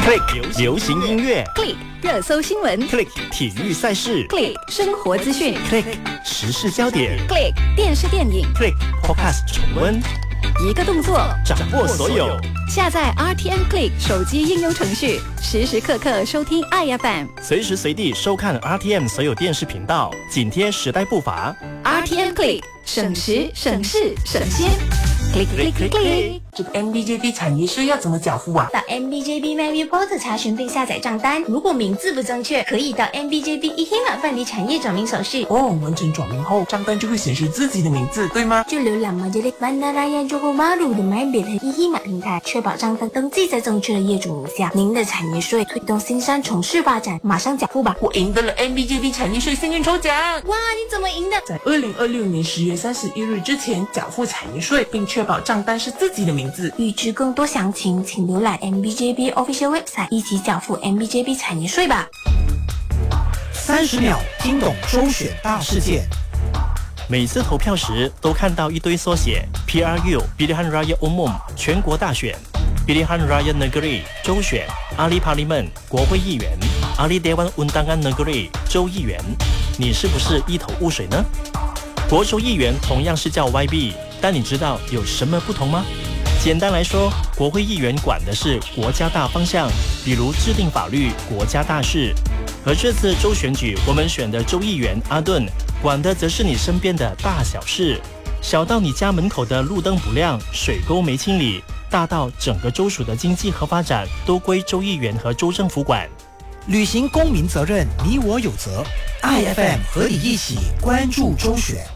Click 流行音乐 ，Click 热搜新闻 ，Click 体育赛事 ，Click 生活资讯 ，Click 时事焦点 ，Click 电视电影 ，Click Podcast 重温， 一个动作掌握所有。 下载 RTM Click 手机应用程序，时时刻刻收听爱 FM， 随时随地收看 RTM 所有电视频道，紧贴时代步伐。 RTM Click 省时省事省心。Click click click click。 这个 MBJB 产业税要怎么缴付啊？ 到 MBJB MyReport 查询并下载账单，如果名字不正确，可以到 MBJB IHIMA 办理产业转名手续。 完成转名后，账单就会显示自己的名字，对吗？ 就浏览 Majelis Bandaraya Johor Bahru 的 MyBid 和 IHIMA 平台，确保账单登记在正确的业主名下。您的产业税推动新山城市发展，马上缴付吧！ 我赢得了 MBJB 产业税幸运抽奖！ 哇，你怎么赢的？ 在2026年10月31日之前缴付产业税，并确保账单是自己的名字。 预知更多详情，请浏览 MBJB Official Website， 一起缴付 MBJB 产业税吧。 30秒听懂周选大事件。 每次投票时都看到一堆缩写 PRU Pilihan Raya Umum 全国大选 Pilihan Raya Negeri 州选 Ahli Parlimen 国会议员 Ahli Dewan Undangan Negeri 州议员，你是不是一头雾水呢？国州议员同样是叫 YB， 但你知道有什么不同吗？简单来说，国会议员管的是国家大方向，比如制定法律、国家大事。而这次州选举，我们选的州议员阿顿，管的则是你身边的大小事，小到你家门口的路灯不亮、水沟没清理，大到整个州属的经济和发展，都归州议员和州政府管。 履行公民责任，你我有责。IFM 和你一起关注周选。